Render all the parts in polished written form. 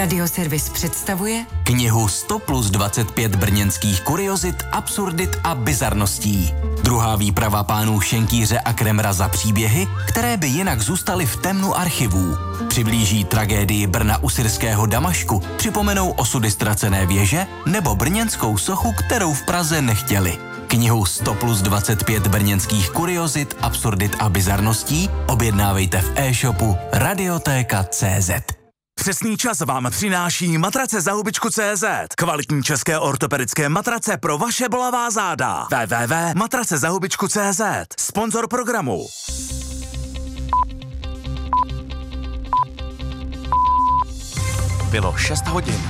Radioservis představuje knihu 100 plus 25 brněnských kuriozit, absurdit a bizarností. Druhá výprava pánů Šenkýře a Kremra za příběhy, které by jinak zůstaly v temnu archivů. Přiblíží tragédii Brna u syrského Damašku, připomenou osudy ztracené věže nebo brněnskou sochu, kterou v Praze nechtěli. Knihu 100 plus 25 brněnských kuriozit, absurdit a bizarností objednávejte v e-shopu Radiotéka.cz. Přesný čas vám přináší matrace za hubičku.cz. Kvalitní české ortopedické matrace pro vaše bolavá záda. www.matracezahubičku.cz. Sponzor programu. Bylo 6 hodin.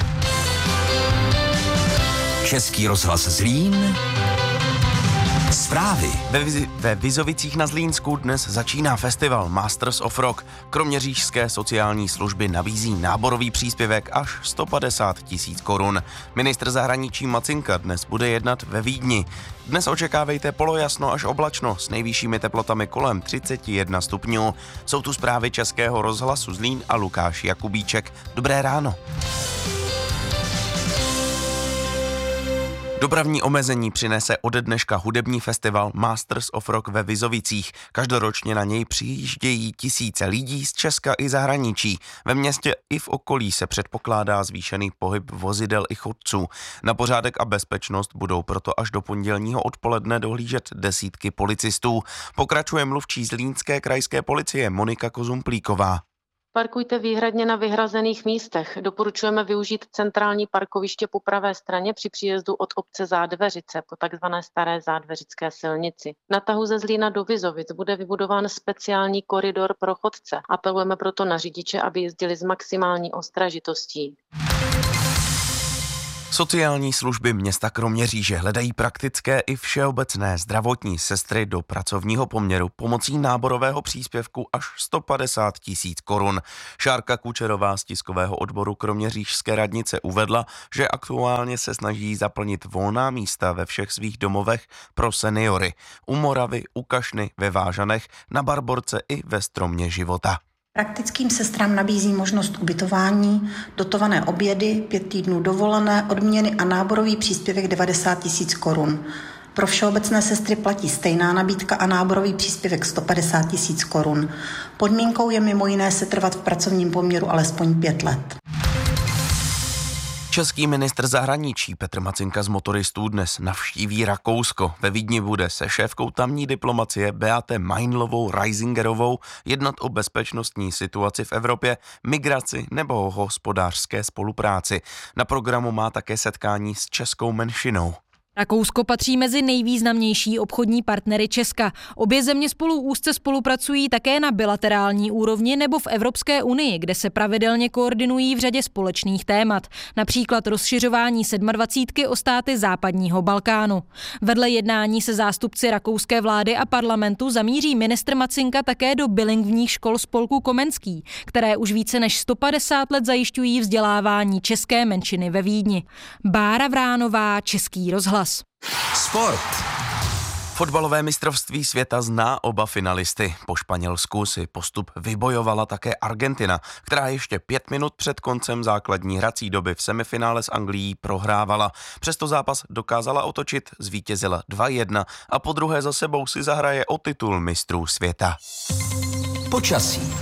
Český rozhlas Zlín. Zprávy. Ve Vizovicích na Zlínsku dnes začíná festival Masters of Rock. Kroměřížské sociální služby nabízí náborový příspěvek až 150 000 korun. Ministr zahraničí Macinka dnes bude jednat ve Vídni. Dnes očekávejte polojasno až oblačno s nejvyššími teplotami kolem 31 stupňů. Jsou tu zprávy Českého rozhlasu Zlín a Lukáš Jakubíček. Dobré ráno. Dopravní omezení přinese ode dneška hudební festival Masters of Rock ve Vizovicích. Každoročně na něj přijíždějí tisíce lidí z Česka i zahraničí. Ve městě i v okolí se předpokládá zvýšený pohyb vozidel i chodců. Na pořádek a bezpečnost budou proto až do pondělního odpoledne dohlížet desítky policistů. Pokračuje mluvčí zlínské krajské policie Monika Kozumplíková. Parkujte výhradně na vyhrazených místech. Doporučujeme využít centrální parkoviště po pravé straně při příjezdu od obce Zádveřice po takzvané staré zádveřické silnici. Na tahu ze Zlína do Vizovic bude vybudován speciální koridor pro chodce. Apelujeme proto na řidiče, aby jezdili s maximální ostražitostí. Sociální služby města Kroměříže hledají praktické i všeobecné zdravotní sestry do pracovního poměru pomocí náborového příspěvku až 150 000 korun. Šárka Kučerová z tiskového odboru Kroměřížské radnice uvedla, že aktuálně se snaží zaplnit volná místa ve všech svých domovech pro seniory. U Moravy, u Kašny, ve Vážanech, na Barborce i ve Stromě života. Praktickým sestrám nabízí možnost ubytování, dotované obědy, 5 týdnů dovolené, odměny a náborový příspěvek 90 000 korun. Pro všeobecné sestry platí stejná nabídka a náborový příspěvek 150 000 korun. Podmínkou je mimo jiné setrvat v pracovním poměru alespoň 5 let. Český ministr zahraničí Petr Macinka z motoristů dnes navštíví Rakousko. Ve Vídni bude se šéfkou tamní diplomacie Beate Meinlovou-Reisingerovou jednat o bezpečnostní situaci v Evropě, migraci nebo o hospodářské spolupráci. Na programu má také setkání s českou menšinou. Rakousko patří mezi nejvýznamnější obchodní partnery Česka. Obě země spolu úzce spolupracují také na bilaterální úrovni nebo v Evropské unii, kde se pravidelně koordinují v řadě společných témat, například rozšiřování 27 o státy západního Balkánu. Vedle jednání se zástupci rakouské vlády a parlamentu zamíří ministr Macinka také do bilingvních škol spolku Komenský, které už více než 150 let zajišťují vzdělávání české menšiny ve Vídni. Bára Vránová, Český rozhlas. Sport. Fotbalové mistrovství světa zná oba finalisty. Po Španělsku si postup vybojovala také Argentina, která ještě 5 minut před koncem základní hrací doby v semifinále s Anglií prohrávala. Přesto zápas dokázala otočit, zvítězila 2-1 a podruhé za sebou si zahraje o titul mistrů světa. Počasí.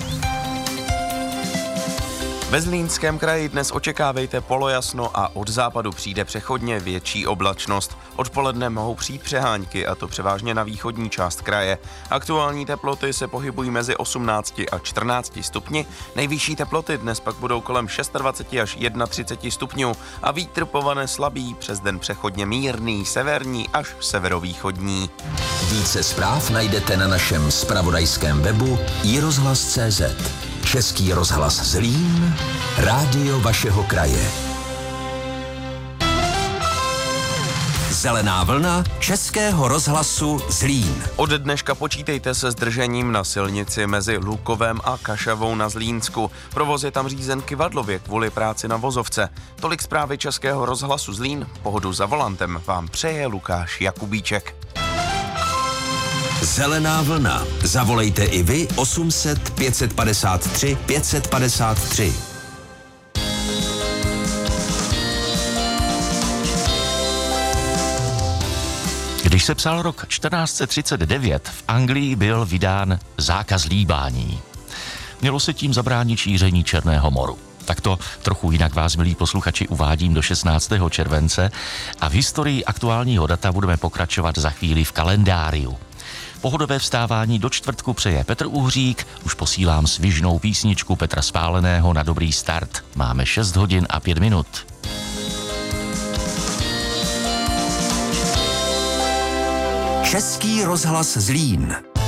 Ve Zlínském kraji dnes očekávejte polojasno a od západu přijde přechodně větší oblačnost. Odpoledne mohou přijít přehánky, a to převážně na východní část kraje. Aktuální teploty se pohybují mezi 18 a 14 stupni, nejvyšší teploty dnes pak budou kolem 26 až 31 stupňů a vítr povane slabý, přes den přechodně mírný, severní až severovýchodní. Více zpráv najdete na našem zpravodajském webu iRozhlas.cz. Český rozhlas Zlín, rádio vašeho kraje. Zelená vlna Českého rozhlasu Zlín. Od dneška počítejte se zdržením na silnici mezi Lukovem a Kašavou na Zlínsku. Provoz je tam řízen kyvadlově kvůli práci na vozovce. Tolik zprávy Českého rozhlasu Zlín. Pohodu za volantem vám přeje Lukáš Jakubíček. Zelená vlna. Zavolejte i vy 800 553 553. Když se psal rok 1439, v Anglii byl vydán zákaz líbání. Mělo se tím zabránit šíření Černého moru. Takto trochu jinak vás, milí posluchači, uvádím do 16. července a v historii aktuálního data budeme pokračovat za chvíli v kalendáriu. Pohodové vstávání do čtvrtku přeje Petr Uhřík, už posílám svižnou písničku Petra Spáleného na dobrý start. Máme 6 hodin a 5 minut. Český rozhlas Zlín.